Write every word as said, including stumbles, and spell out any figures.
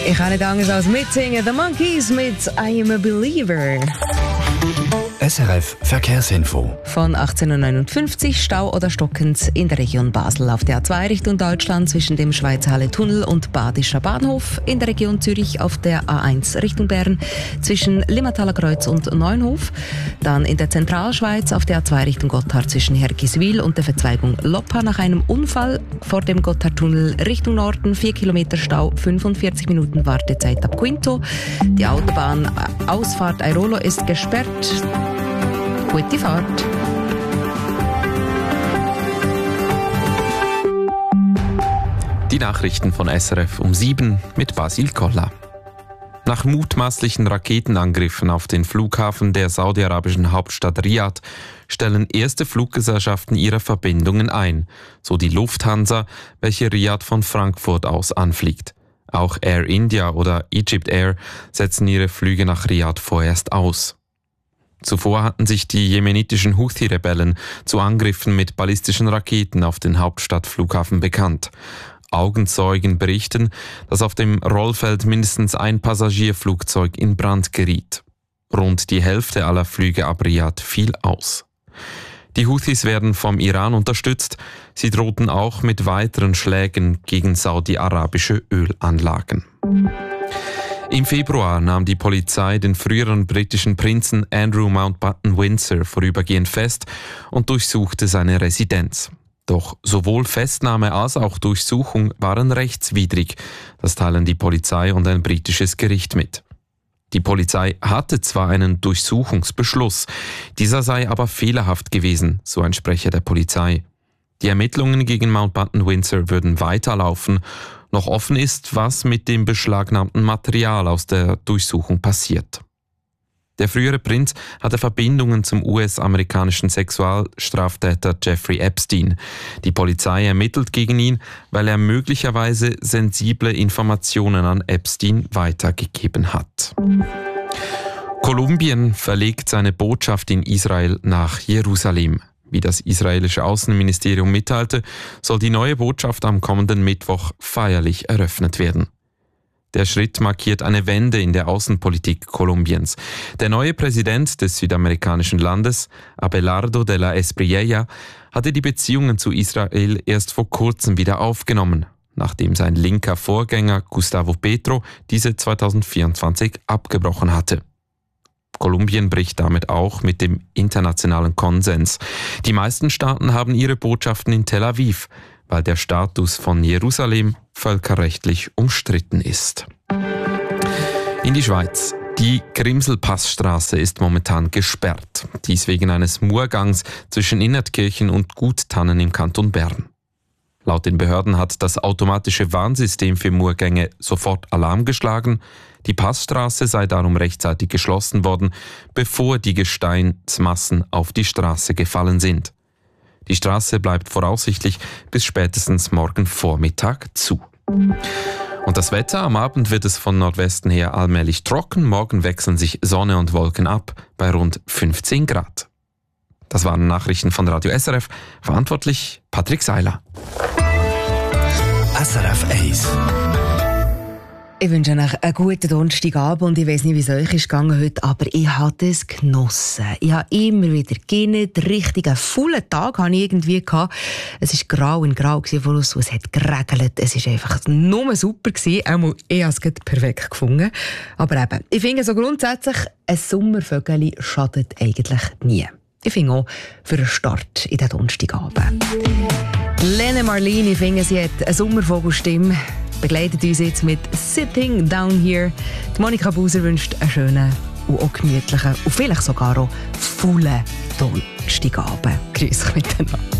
Ich kann nicht anders als mitsingen. The Monkeys mit I Am a Believer. S R F Verkehrsinfo. Von achtzehn Uhr neunundfünfzig Stau oder stockend in der Region Basel auf der A zwei Richtung Deutschland zwischen dem Schweizhalle-Tunnel und Badischer Bahnhof. In der Region Zürich auf der A eins Richtung Bern zwischen Limmathaler Kreuz und Neunhof. Dann in der Zentralschweiz auf der A zwei Richtung Gotthard zwischen Hergiswil und der Verzweigung Loppa nach einem Unfall vor dem Gotthardtunnel Richtung Norden. vier Kilometer Stau, fünfundvierzig Minuten Wartezeit ab Quinto. Die Autobahn-Ausfahrt Airolo ist gesperrt. Gute Fahrt. Die Nachrichten von S R F um sieben mit Basil Koller. Nach mutmaßlichen Raketenangriffen auf den Flughafen der saudi-arabischen Hauptstadt Riad stellen erste Fluggesellschaften ihre Verbindungen ein, so die Lufthansa, welche Riad von Frankfurt aus anfliegt. Auch Air India oder Egypt Air setzen ihre Flüge nach Riad vorerst aus. Zuvor hatten sich die jemenitischen Houthi-Rebellen zu Angriffen mit ballistischen Raketen auf den Hauptstadtflughafen bekannt. Augenzeugen berichten, dass auf dem Rollfeld mindestens ein Passagierflugzeug in Brand geriet. Rund die Hälfte aller Flüge ab Riad fiel aus. Die Houthis werden vom Iran unterstützt. Sie drohten auch mit weiteren Schlägen gegen saudi-arabische Ölanlagen. Im Februar nahm die Polizei den früheren britischen Prinzen Andrew Mountbatten-Windsor vorübergehend fest und durchsuchte seine Residenz. Doch sowohl Festnahme als auch Durchsuchung waren rechtswidrig. Das teilen die Polizei und ein britisches Gericht mit. Die Polizei hatte zwar einen Durchsuchungsbeschluss, dieser sei aber fehlerhaft gewesen, so ein Sprecher der Polizei. Die Ermittlungen gegen Mountbatten-Windsor würden weiterlaufen. Noch offen ist, was mit dem beschlagnahmten Material aus der Durchsuchung passiert. Der frühere Prinz hatte Verbindungen zum U S-amerikanischen Sexualstraftäter Jeffrey Epstein. Die Polizei ermittelt gegen ihn, weil er möglicherweise sensible Informationen an Epstein weitergegeben hat. Kolumbien verlegt seine Botschaft in Israel nach Jerusalem. Wie das israelische Außenministerium mitteilte, soll die neue Botschaft am kommenden Mittwoch feierlich eröffnet werden. Der Schritt markiert eine Wende in der Außenpolitik Kolumbiens. Der neue Präsident des südamerikanischen Landes, Abelardo de la Espriella, hatte die Beziehungen zu Israel erst vor kurzem wieder aufgenommen, nachdem sein linker Vorgänger Gustavo Petro diese zweitausendvierundzwanzig abgebrochen hatte. Kolumbien bricht damit auch mit dem internationalen Konsens. Die meisten Staaten haben ihre Botschaften in Tel Aviv, weil der Status von Jerusalem völkerrechtlich umstritten ist. In die Schweiz. Die Grimselpassstraße ist momentan gesperrt. Dies wegen eines Murgangs zwischen Innertkirchen und Guttannen im Kanton Bern. Laut den Behörden hat das automatische Warnsystem für Murgänge sofort Alarm geschlagen. Die Passstraße sei darum rechtzeitig geschlossen worden, bevor die Gesteinsmassen auf die Straße gefallen sind. Die Straße bleibt voraussichtlich bis spätestens morgen Vormittag zu. Und das Wetter: Am Abend wird es von Nordwesten her allmählich trocken. Morgen wechseln sich Sonne und Wolken ab bei rund fünfzehn Grad. Das waren Nachrichten von Radio S R F. Verantwortlich Patrick Seiler. S R F eins. Ich wünsche euch einen guten Donnerstagabend. Ich weiss nicht, wie es euch ist gegangen heute, aber ich habe es genossen. Ich habe immer wieder gegeben. Richtig einen vollen Tag hatte ich irgendwie gehabt. Es war grau in grau von uns, es hat geregelt. Es war einfach nur super gewesen. Auch ich habe es perfekt gefunden. Aber eben, ich finde so grundsätzlich, ein Sommervögel schadet eigentlich nie. Ich finde auch für einen Start in den Donnerstagabend. Lene Marlini, ich finde, sie hat eine Sommervogelstimme. Begleitet uns jetzt mit «Sitting Down Here». Die Monika Buser wünscht einen schönen und auch gemütlichen und vielleicht sogar auch vollen Donnerstagabend. Grüß euch miteinander.